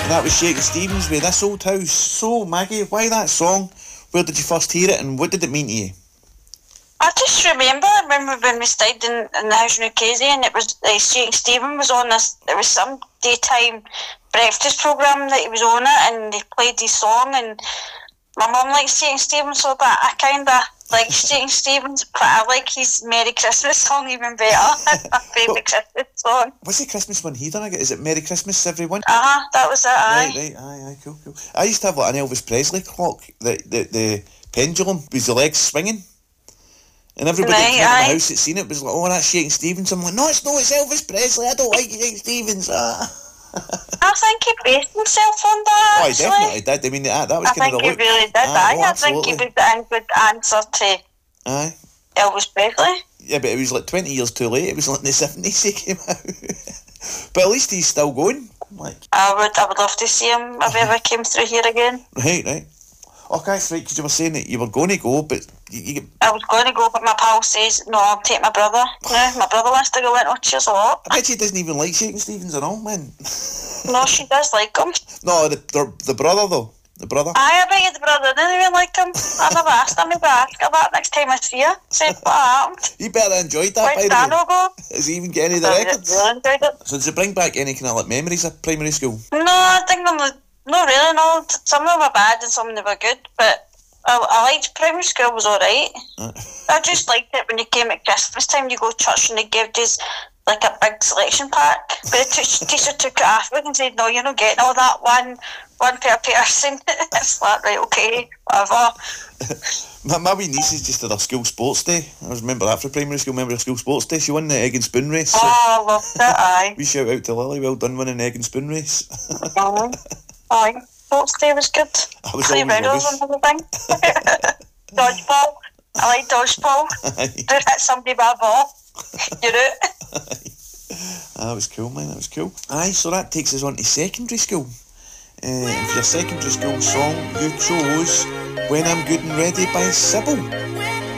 That was Shakin' Stevens with This Old House. So, Maggie, why that song? Where did you first hear it and what did it mean to you? I just remember when we stayed in the house in Newcasey, and it was Shakin' Stevens was on this. There was some daytime breakfast programme that he was on it, and they played his song. And my mum likes Shakin' Stevens, so that I kind of like Shakin' Stevens, but I like his Merry Christmas song even better. My favourite Christmas song. What's the Christmas one he done? Is it Merry Christmas, everyone? That was it. Aye. Right, aye, cool. I used to have like an Elvis Presley clock. The pendulum was the legs swinging. And everybody that came in the house that seen it was like, oh, that's Shakin' Stevens. I'm like, no, it's Elvis Presley. I don't like Shakin' Stevens. I think he based himself on that, Oh, he actually. definitely did. I mean, that was kind of the look. I think he really did. I think he was the good answer to Elvis Presley. Yeah, but it was like 20 years too late. It was like in the 70s he came out. But at least he's still going. Like, I would love to see him if he ever came through here again. Right. Okay, that's right, because you were saying that you were going to go, but I was going to go, but my pal says, no, I'll take my brother. No, my brother wants to go in. Oh, cheers a lot. I bet she doesn't even like Shakin' Stevens at all, man. No, she does like him. No, the brother, though. The brother. I bet you the brother didn't even like him. I never asked him. Maybe ask her that next time I see her. Say what happened. He better enjoyed that, by the way. Where'd Dano go? Has he even get any of the records? I really enjoyed it. So does it bring back any kind of like memories of primary school? No, I think not really, no. Some of them were bad and some of them were good, but I liked primary school, was alright. I just liked it when you came at Christmas time, you go to church and they gave us like a big selection pack, but the teacher took it off and said, no, you're not getting all that, one per person. It's like, right, okay, whatever. My wee niece is just at her school sports day. I remember that for primary school. Remember her school sports day? She won the egg and spoon race. Oh, I loved it, aye. We shout out to Lily, well done winning the egg and spoon race. Aye, sports day was good. I was Play riddles and everything. Dodgeball. I like dodgeball. Do hit somebody by a ball. You do it. That was cool, man, that was cool. Aye, so that takes us on to secondary school. And for your secondary school song, you chose When I'm Good and Ready by Sybil.